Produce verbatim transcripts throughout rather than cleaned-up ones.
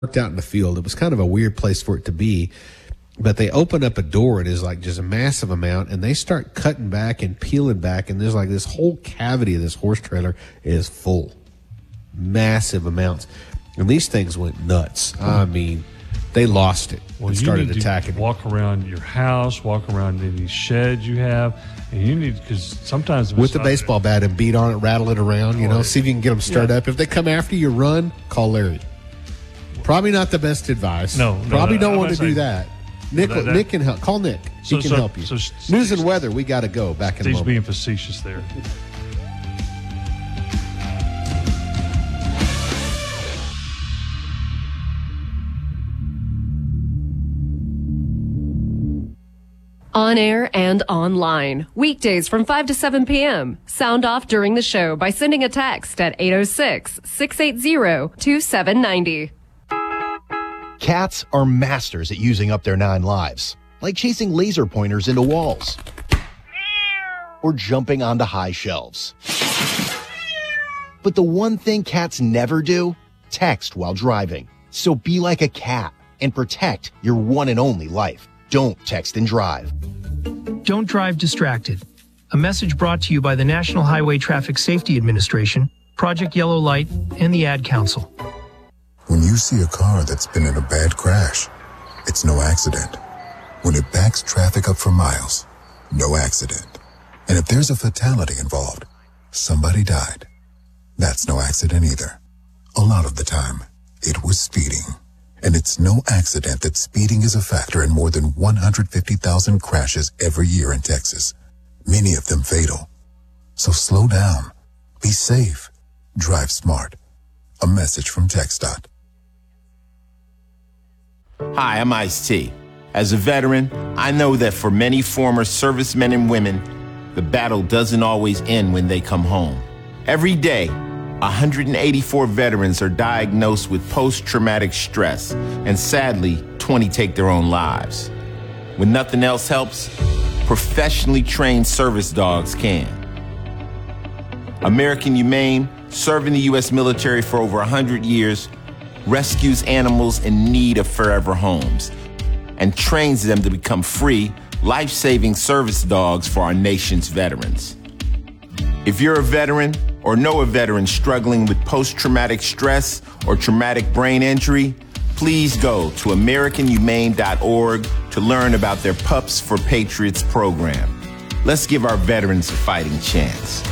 Worked out in the field. It was kind of a weird place for it to be, but they open up a door. It is like just a massive amount, and they start cutting back and peeling back, and there's like this whole cavity of this horse trailer is full, massive amounts, and these things went nuts. I mean, they lost it well, and started you need attacking. To walk around your house, walk around any sheds you have, and you need because sometimes if with it's the not, baseball bat and beat on it, rattle it around. You Oh, know, see if you can get them stirred yeah. up. If they come after you, run. Call Larry. Probably not the best advice. No, no probably no, don't I'm want not to do saying- that. Nick, that- that- Nick can help. Call Nick. So- he can so- help you. so News and Steve's- weather. We got to go. Back in a Steve's moment. being facetious there. On air and online, weekdays from five to seven p.m. Sound off during the show by sending a text at eight oh six, six eight zero, two seven nine zero. Cats are masters at using up their nine lives, like chasing laser pointers into walls or jumping onto high shelves. But the one thing cats never do, text while driving. So be like a cat and protect your one and only life. Don't text and drive. Don't drive distracted. A message brought to you by the National Highway Traffic Safety Administration, Project Yellow Light, and the Ad Council. When you see a car that's been in a bad crash, it's no accident. When it backs traffic up for miles, no accident. And if there's a fatality involved, somebody died, that's no accident either. A lot of the time, it was speeding. And it's no accident that speeding is a factor in more than one hundred fifty thousand crashes every year in Texas, many of them fatal. So slow down, be safe, drive smart. A message from TxDOT. Hi, I'm Ice-T. As a veteran, I know that for many former servicemen and women, the battle doesn't always end when they come home. Every day, one hundred eighty-four veterans are diagnosed with post-traumatic stress, and sadly, twenty take their own lives. When nothing else helps, professionally trained service dogs can. American Humane, serving the U S military for over one hundred years, rescues animals in need of forever homes and trains them to become free, life-saving service dogs for our nation's veterans. If you're a veteran or know a veteran struggling with post-traumatic stress or traumatic brain injury, please go to American Humane dot org to learn about their Pups for Patriots program. Let's give our veterans a fighting chance.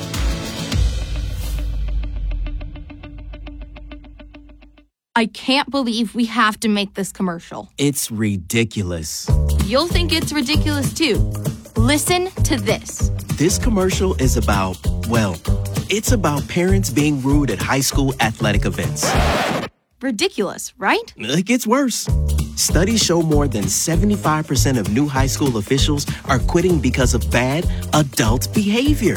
I can't believe we have to make this commercial. It's ridiculous. You'll think it's ridiculous too. Listen to this. This commercial is about, well, it's about parents being rude at high school athletic events. Ridiculous, right? It gets worse. Studies show more than seventy-five percent of new high school officials are quitting because of bad adult behavior.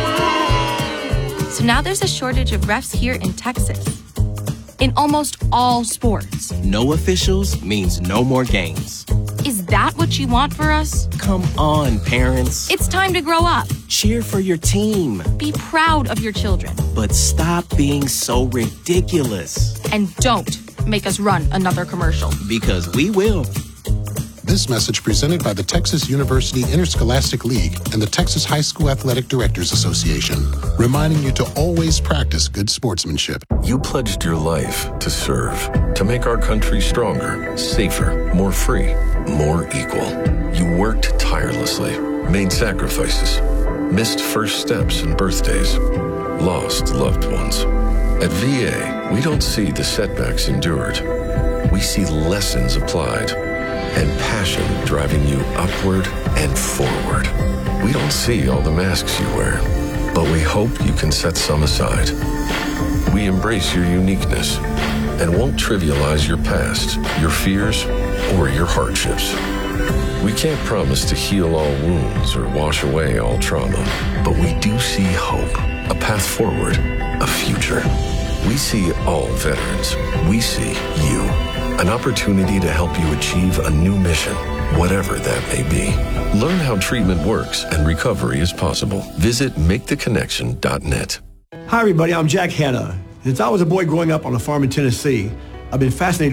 So now there's a shortage of refs here in Texas. In almost all sports. No officials means no more games. Is that what you want for us? Come on, parents. It's time to grow up. Cheer for your team. Be proud of your children. But stop being so ridiculous. And don't make us run another commercial. Because we will. This message presented by the Texas University Interscholastic League and the Texas High School Athletic Directors Association, reminding you to always practice good sportsmanship. You pledged your life to serve, to make our country stronger, safer, more free, more equal. You worked tirelessly, made sacrifices, missed first steps and birthdays, lost loved ones. At V A, we don't see the setbacks endured. We see lessons applied and passion driving you upward and forward. We don't see all the masks you wear, but we hope you can set some aside. We embrace your uniqueness and won't trivialize your past, your fears, or your hardships. We can't promise to heal all wounds or wash away all trauma, but we do see hope, a path forward, a future. We see all veterans. We see you. An opportunity to help you achieve a new mission, whatever that may be. Learn how treatment works and recovery is possible. Visit make the connection dot net. Hi, everybody. I'm Jack Hanna. Since I was a boy growing up on a farm in Tennessee, I've been fascinated